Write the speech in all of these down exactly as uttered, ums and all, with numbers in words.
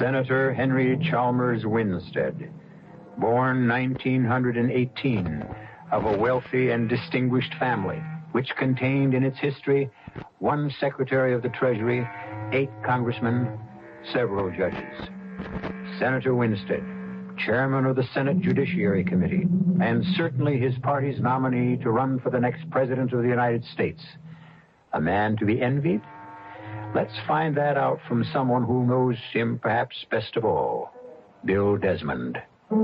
Senator Henry Chalmers Winstead, born nineteen eighteen, of a wealthy and distinguished family, which contained in its history one Secretary of the Treasury, eight congressmen, several judges. Senator Winstead, chairman of the Senate Judiciary Committee, and certainly his party's nominee to run for the next president of the United States. A man to be envied? Let's find that out from someone who knows him perhaps best of all, Bill Desmond.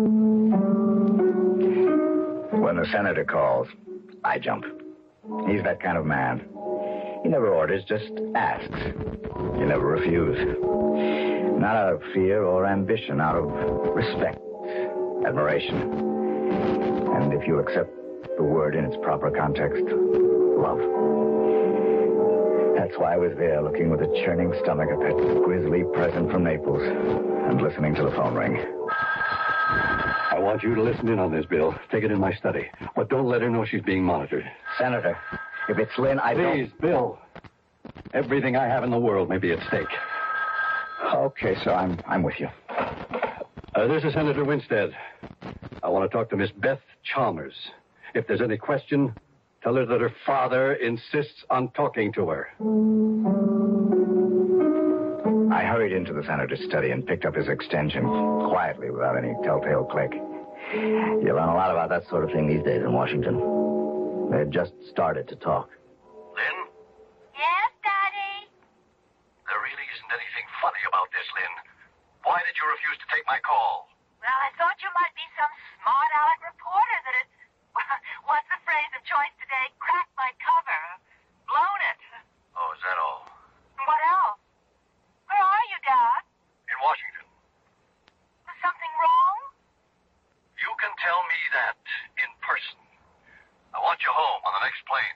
When the senator calls, I jump. He's that kind of man. He never orders, just asks. You never refuse. Not out of fear or ambition, out of respect, admiration. And if you accept the word in its proper context, love. That's why I was there, looking with a churning stomach at that grisly present from Naples and listening to the phone ring. I want you to listen in on this, Bill. Take it in my study. But don't let her know she's being monitored. Senator, if it's Lynn, I don't... Please, Bill. Everything I have in the world may be at stake. Okay, sir, I'm I'm with you. Uh, this is Senator Winstead. I want to talk to Miss Beth Chalmers. If there's any question, tell her that her father insists on talking to her. I hurried into the senator's study and picked up his extension quietly without any telltale click. You learn a lot about that sort of thing these days in Washington. They had just started to talk. Lynn? Yes, Daddy? There really isn't anything funny about this, Lynn. Why did you refuse to take my call? Well, I thought you might be some smart aleck reporter that had, what's the phrase of choice today, cracked my cover, blown it. Oh, is that all? What else? Where are you, Dad? In Washington. Was something wrong? You can tell me that in person. I want you home on the next plane.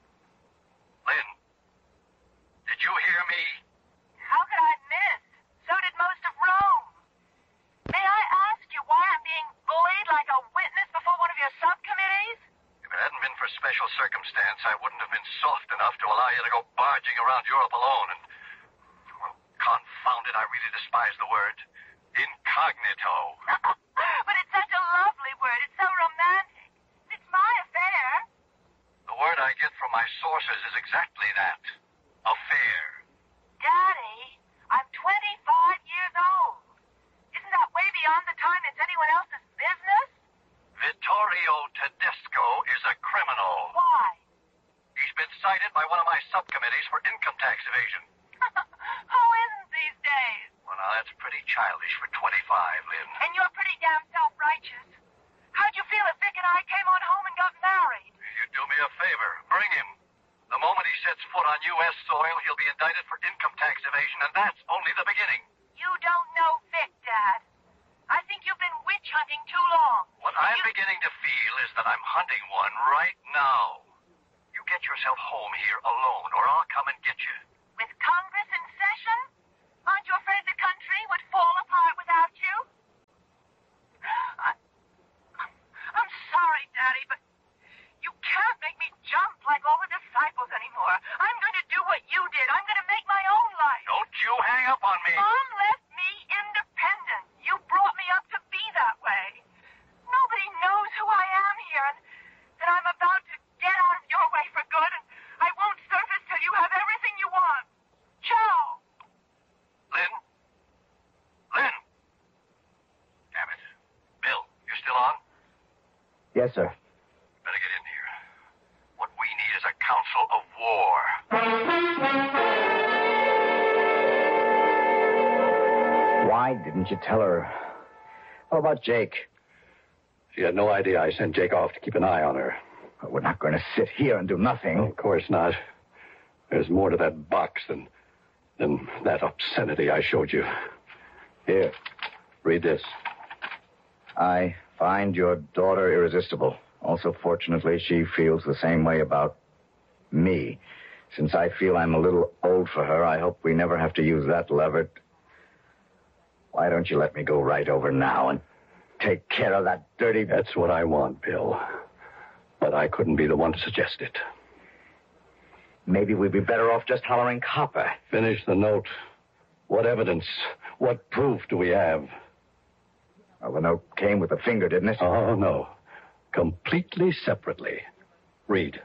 Lynn, did you hear me? How could I miss? So did most of Rome. May I ask you why I'm being bullied like a witness before one of your subcommittees? If it hadn't been for special circumstance, I wouldn't have been soft enough to allow you to go barging around Europe alone and, well, confound it, I really despise the word, incognito. But it's such a lovely word. It's so romantic. It's my affair. The word I get from my sources is exactly that. Affair. Daddy, I'm twenty-five years old. Isn't that way beyond the time it's anyone else's business? Vittorio Tedesco is a criminal. Why? He's been cited by one of my subcommittees for income tax evasion. Who isn't these days? Well, now, that's pretty childish for twenty-five, Lynn. And you're pretty damn self-righteous. How'd you feel if Vic and I came on home and got married? You'd do me a favor. Bring him. The moment he sets foot on U S soil, he'll be indicted for income tax evasion, and that's only the beginning. You don't know Vic, Dad. I think you've been witch hunting too long. What I'm you... beginning to feel is that I'm hunting one right now. You get yourself home here alone, or I'll come and get you. With Congress in session? Aren't you afraid the country would fall apart without you? I, I'm sorry, Daddy, but you can't make me jump like all the disciples anymore. I'm going to do what you did. I'm going to make my own life. Don't you hang up on me. Mom left me independent. You brought me up to be that way. Nobody knows who I am here, and that I'm about to get out of your way for good, and I won't surface till you have everything you want. Ciao. Lynn? Lynn? Damn it. Bill, you still on? Yes, sir. Better get in here. What we need is a council of war. Why didn't you tell her? How about Jake? She had no idea I sent Jake off to keep an eye on her. Well, we're not going to sit here and do nothing. Of course not. There's more to that box than, than that obscenity I showed you. Here, read this. I find your daughter irresistible. Also, fortunately, she feels the same way about me. Since I feel I'm a little old for her, I hope we never have to use that lever. Why don't you let me go right over now and take care of that dirty... That's what I want, Bill. But I couldn't be the one to suggest it. Maybe we'd be better off just hollering copper. Finish the note. What evidence, what proof do we have? Well, the note came with the finger, didn't it? Oh, no. Completely separately. Read.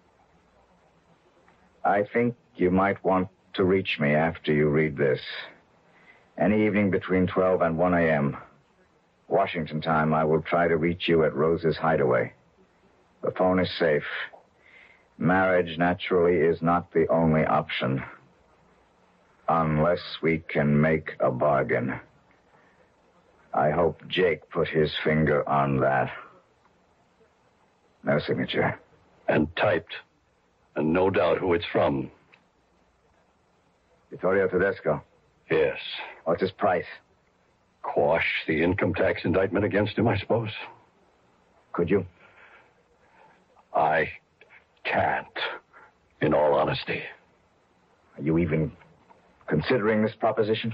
I think you might want to reach me after you read this. Any evening between twelve and one a.m. Washington time, I will try to reach you at Rose's hideaway. The phone is safe. Marriage, naturally, is not the only option. Unless we can make a bargain. I hope Jake put his finger on that. No signature. And typed. And no doubt who it's from. Vittorio Tedesco. Yes. What's his price? Quash the income tax indictment against him, I suppose. Could you? I can't, in all honesty. Are you even considering this proposition?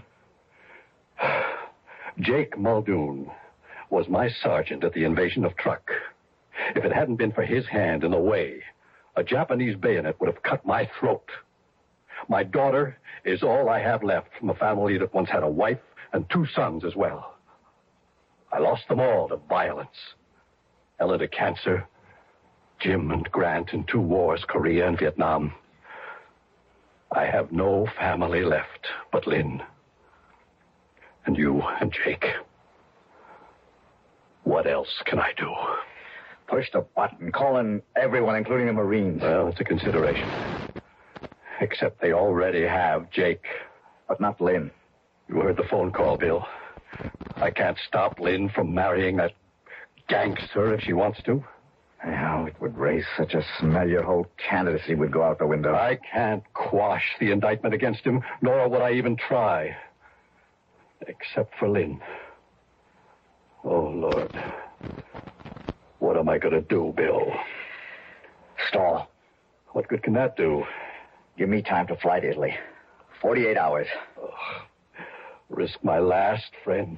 Jake Muldoon was my sergeant at the invasion of Truk. If it hadn't been for his hand in the way, a Japanese bayonet would have cut my throat. My daughter is all I have left from a family that once had a wife and two sons as well. I lost them all to violence. Ella to cancer, Jim and Grant in two wars, Korea and Vietnam. I have no family left but Lynn. And you and Jake. What else can I do? Push the button. Call in everyone, including the Marines. Well, it's a consideration. Except they already have Jake. But not Lynn. You heard the phone call, Bill. I can't stop Lynn from marrying that gangster if she wants to. How it would raise such a smell, your whole candidacy would go out the window. I can't quash the indictment against him, nor would I even try. Except for Lynn. Oh, Lord. What am I going to do, Bill? Stall. What good can that do? Give me time to fly to Italy. Forty-eight hours. Oh, risk my last friend.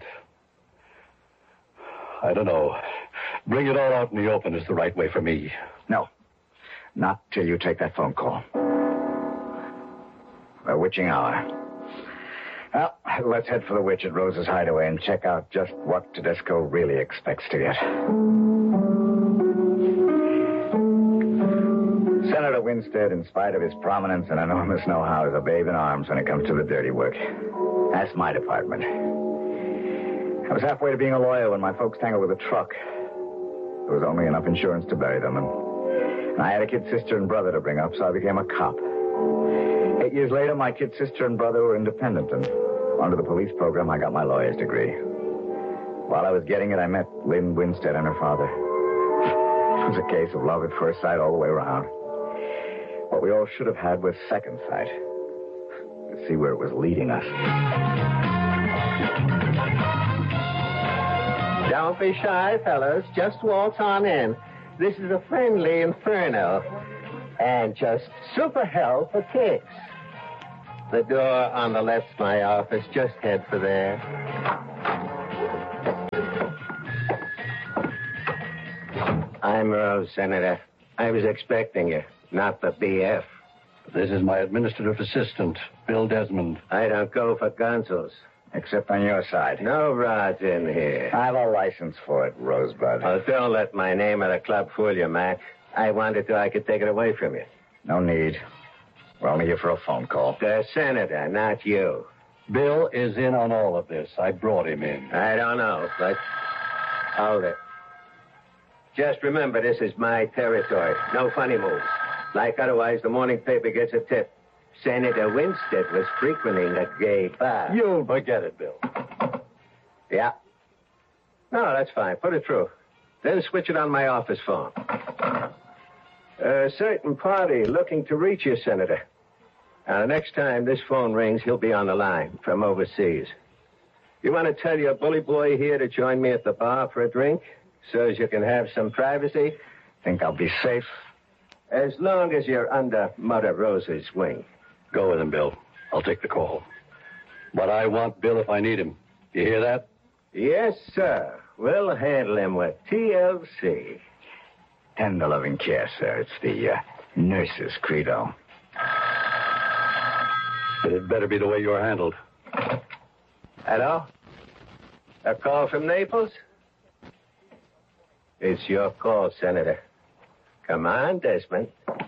I don't know. Bring it all out in the open is the right way for me. No. Not till you take that phone call. The witching hour. Well, let's head for the witch at Rose's hideaway and check out just what Tedesco really expects to get. Senator Winstead, in spite of his prominence and enormous know-how, is a babe in arms when it comes to the dirty work. That's my department. I was halfway to being a lawyer when my folks tangled with a truck. There was only enough insurance to bury them, and, and I had a kid sister and brother to bring up, so I became a cop. Eight years later, my kid sister and brother were independent, and under the police program, I got my lawyer's degree. While I was getting it, I met Lynn Winstead and her father. It was a case of love at first sight all the way around. What we all should have had was second sight. To see where it was leading us. Don't be shy, fellas. Just waltz on in. This is a friendly inferno. And just super hell for kicks. The door on the left's my office. Just head for there. I'm Rose, Senator. I was expecting you, not the B F. This is my administrative assistant, Bill Desmond. I don't go for gonzos. Except on your side. No rods in here. I have a license for it, Rosebud. Oh, don't let my name at a club fool you, Mac. I wanted to, I could take it away from you. No need. We're only here for a phone call. The senator, not you. Bill is in on all of this. I brought him in. I don't know, but hold it. Just remember, this is my territory. No funny moves. Like otherwise, the morning paper gets a tip. Senator Winstead was frequenting a gay bar. You'll forget it, Bill. Yeah. No, that's fine. Put it through. Then switch it on my office phone. A certain party looking to reach you, Senator. Now, the next time this phone rings, he'll be on the line from overseas. You want to tell your bully boy here to join me at the bar for a drink so as you can have some privacy? Think I'll be safe? As long as you're under Mother Rose's wing. Go with him, Bill. I'll take the call. But I want Bill if I need him. You hear that? Yes, sir. We'll handle him with T L C. Tender loving care, sir. It's the uh, nurse's credo. But it better be the way you're handled. Hello? A call from Naples? It's your call, Senator. Come on, Desmond.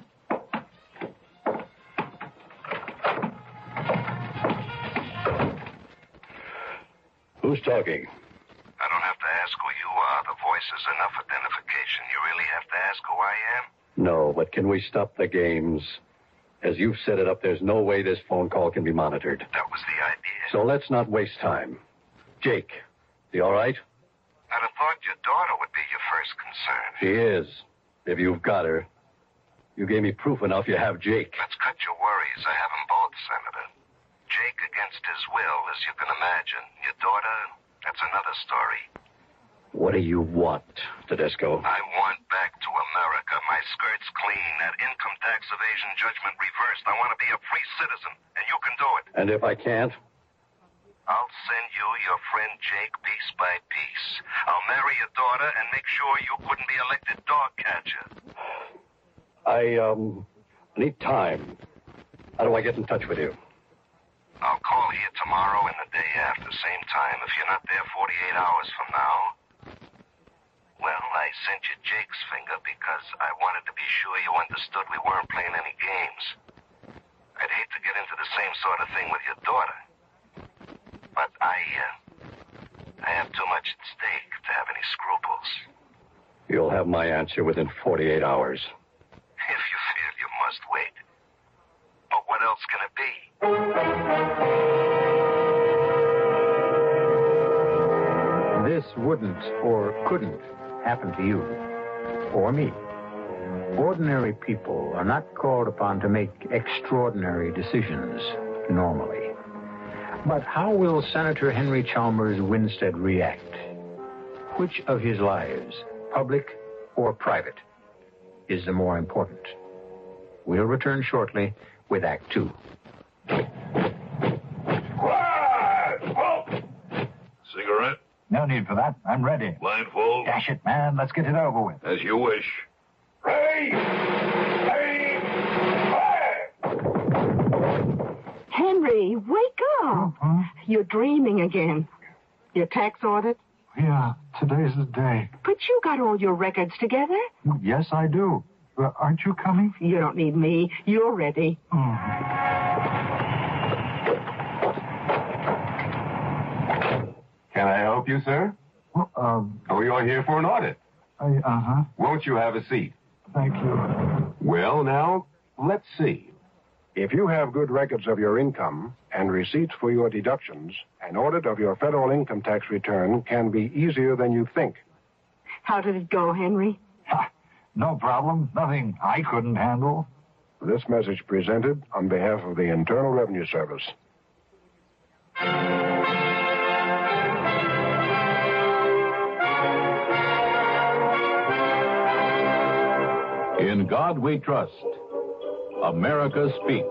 Who's talking? I don't have to ask who you are. The voice is enough identification. You really have to ask who I am? No, but can we stop the games? As you've set it up, there's no way this phone call can be monitored. That was the idea. So let's not waste time. Jake, you all right? I'd have thought your daughter would be your first concern. She is. If you've got her. You gave me proof enough you have Jake. Let's cut your worries. I have them both, Senator. Jake against his will, as you can imagine. Your daughter, that's another story. What do you want, Tedesco? I want back to America. My skirt's clean. That income tax evasion judgment reversed. I want to be a free citizen, and you can do it. And if I can't? I'll send you your friend Jake piece by piece. I'll marry your daughter and make sure you couldn't be elected dog catcher. I, um, need time. How do I get in touch with you? I'll call here tomorrow and the day after, same time. If you're not there forty-eight hours from now, well, I sent you Jake's finger because I wanted to be sure you understood we weren't playing any games. I'd hate to get into the same sort of thing with your daughter. But I, uh, I have too much at stake to have any scruples. You'll have my answer within forty-eight hours. If you feel you must wait. But what else can it be? This wouldn't or couldn't happen to you or me. Ordinary people are not called upon to make extraordinary decisions normally. But how will Senator Henry Chalmers Winstead react? Which of his lives, public or private, is the more important? We'll return shortly with Act Two. Cigarette? No need for that. I'm ready. Blindfold? Dash it, man. Let's get it over with. As you wish. Ready! Ready! Fire! Henry, wake up. Huh? You're dreaming again. Your tax audit? Yeah, today's the day. But you got all your records together. Yes, I do. Uh, aren't you coming? You don't need me. You're ready. Oh. Can I help you, sir? Well, um, Oh, you're here for an audit. I, uh-huh. Won't you have a seat? Thank you. Well, now, let's see. If you have good records of your income and receipts for your deductions, an audit of your federal income tax return can be easier than you think. How did it go, Henry? Ha, no problem. Nothing I couldn't handle. This message presented on behalf of the Internal Revenue Service. In God we trust. America speaks.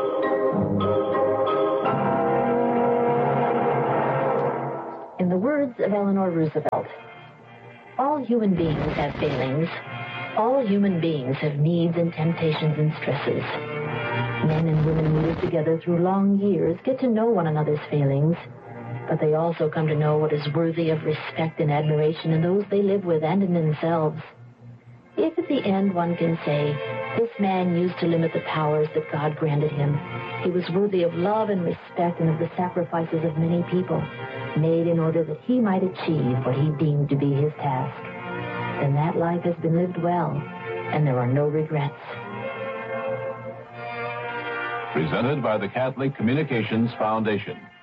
In the words of Eleanor Roosevelt, all human beings have failings. All human beings have needs and temptations and stresses. Men and women who live together through long years get to know one another's failings, but they also come to know what is worthy of respect and admiration in those they live with and in themselves. If at the end one can say, this man used to limit the powers that God granted him, he was worthy of love and respect and of the sacrifices of many people, made in order that he might achieve what he deemed to be his task, then that life has been lived well, and there are no regrets. Presented by the Catholic Communications Foundation.